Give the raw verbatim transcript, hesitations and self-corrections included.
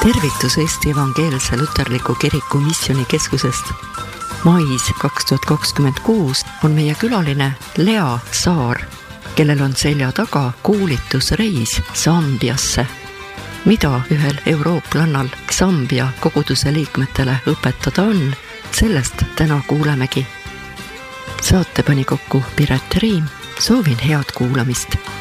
Tervitus Eesti Evangeelse Luterliku Kiriku missioonikeskusest. Mais kaks tuhat kakskümmend kuus on meie külaline Lea Saar, kellel on selja taga koolitusreis Sambiasse. Mida ühel eurooplannal Sambia koguduse liikmetele õpetada on, sellest täna kuulemegi. Saate pani kokku Piret Riim, soovin head kuulamist.